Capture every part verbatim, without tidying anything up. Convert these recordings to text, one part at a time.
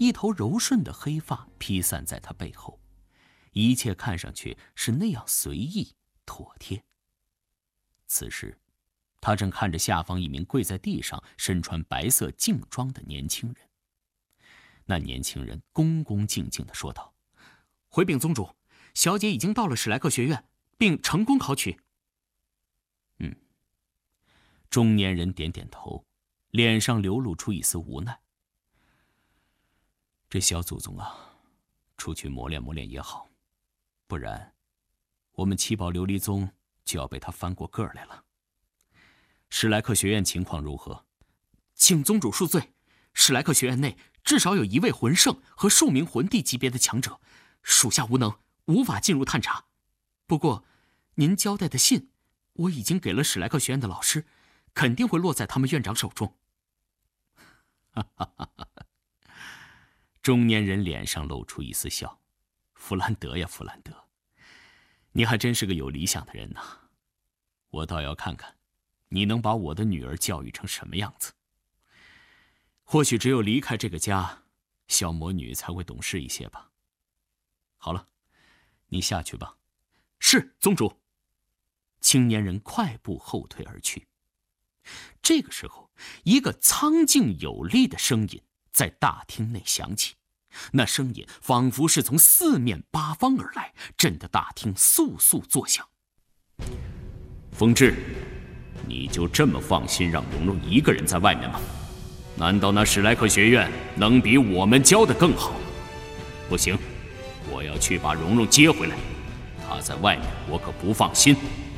一头柔顺的黑发披散在他背后，一切看上去是那样随意妥帖。此时他正看着下方一名跪在地上身穿白色劲装的年轻人。那年轻人恭恭敬敬地说道：“ 回禀宗主，小姐已经到了史莱克学院，并成功考取。” 嗯。中年人点点头，脸上流露出一丝无奈。这小祖宗啊，出去磨练磨练也好，不然我们七宝琉璃宗就要被他翻过个儿来了。史莱克学院情况如何？ 请宗主恕罪，史莱克学院内至少有一位魂圣和数名魂帝级别的强者，属下无能，无法进入探查。不过，您交代的信，我已经给了史莱克学院的老师，肯定会落在他们院长手中。 哈哈哈哈！中年人脸上露出一丝笑：“弗兰德呀，弗兰德，你还真是个有理想的人呐！我倒要看看，你能把我的女儿教育成什么样子。或许只有离开这个家，小魔女才会懂事一些吧。好了，你下去吧。”“ 是，宗主。” 青年人快步后退而去。这个时候，一个苍劲有力的声音在大厅内响起，那声音仿佛是从四面八方而来，震得大厅簌簌作响。“风致，你就这么放心让蓉蓉一个人在外面吗？难道那史莱克学院能比我们教的更好？不行，我要去把蓉蓉接回来，她在外面我可不放心。”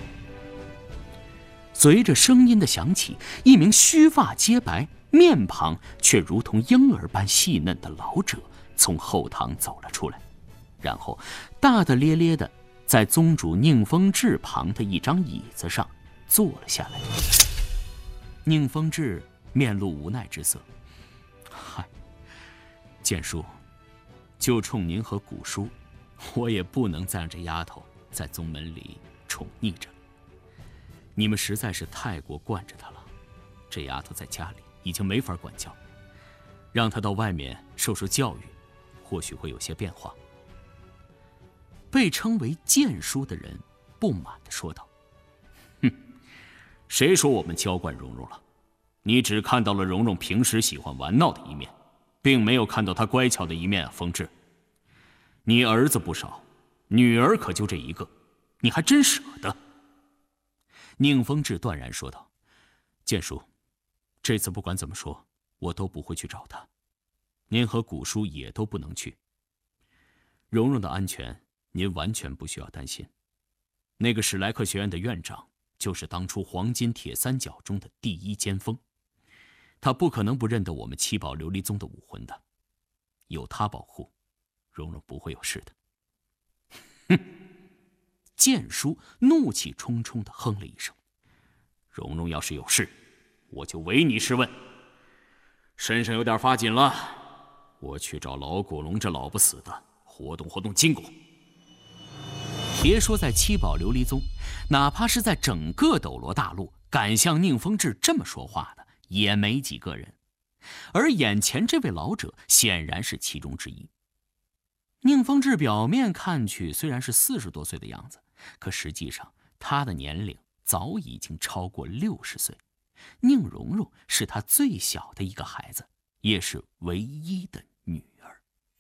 随着声音的响起，一名须发皆白、面庞却如同婴儿般细嫩的老者从后堂走了出来，然后大大咧咧地在宗主宁风致旁的一张椅子上坐了下来。宁风致面露无奈之色：“嗨，剑叔，就冲您和古叔，我也不能再让这丫头在宗门里宠溺着。你们实在是太过惯着她了，这丫头在家里已经没法管教，让她到外面受受教育，或许会有些变化。”被称为剑叔的人不满地说道：“哼，谁说我们娇惯蓉蓉了？你只看到了蓉蓉平时喜欢玩闹的一面，并没有看到她乖巧的一面啊，风致。你儿子不少，女儿可就这一个，你还真舍得？”宁风致断然说道：“剑叔，这次不管怎么说，我都不会去找他。您和古叔也都不能去。蓉蓉的安全，您完全不需要担心。那个史莱克学院的院长，就是当初黄金铁三角中的第一尖锋，他不可能不认得我们七宝琉璃宗的武魂的。有他保护，蓉蓉不会有事的。”哼！剑叔怒气冲冲地哼了一声：“蓉蓉要是有事，我就唯你是问。身上有点发紧了，我去找老古龙这老不死的活动活动筋骨。”别说在七宝琉璃宗，哪怕是在整个斗罗大陆，敢像宁风致这么说话的也没几个人，而眼前这位老者显然是其中之一。宁风致表面看去虽然是四十多岁的样子，可实际上他的年龄早已经超过六十岁。宁荣荣是他最小的一个孩子，也是唯一的女儿。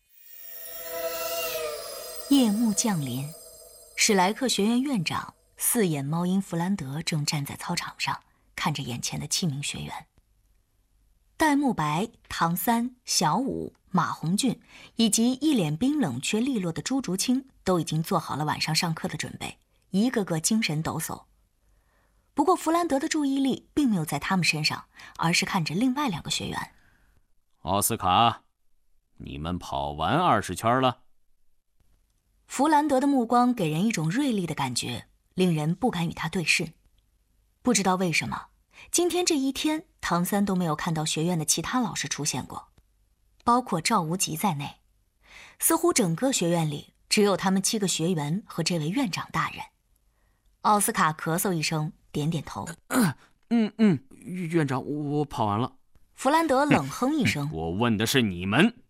夜幕降临，史莱克学院院长四眼猫鹰弗兰德正站在操场上，看着眼前的七名学员。戴沐白、唐三、小舞、马红俊以及一脸冰冷却利落的朱竹清都已经做好了晚上上课的准备，一个个精神抖擞。不过弗兰德的注意力并没有在他们身上，而是看着另外两个学员。 奥斯卡，你们跑完二十圈了？ 弗兰德的目光给人一种锐利的感觉，令人不敢与他对视。不知道为什么，今天这一天，唐三都没有看到学院的其他老师出现过，包括赵无极在内。似乎整个学院里只有他们七个学员和这位院长大人。奥斯卡咳嗽一声，点点头。 嗯嗯，院长，我跑完了。 弗兰德冷哼一声：“ 我问的是你们，